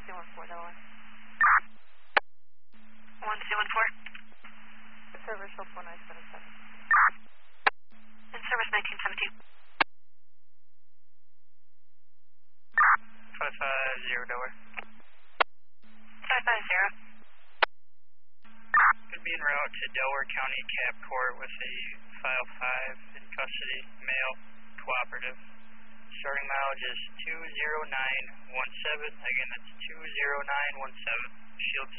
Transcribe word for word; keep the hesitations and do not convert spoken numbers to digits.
C one four, Delaware. one C one four. Service Shell four nine seven seven. In service nineteen seventeen. five five zero, Delaware. five five zero. Could be en route to Delaware County Cap Court with a file five in custody, male, cooperative. Starting mileage is two zero nine one seven. Again, that's two zero nine one seven. Shield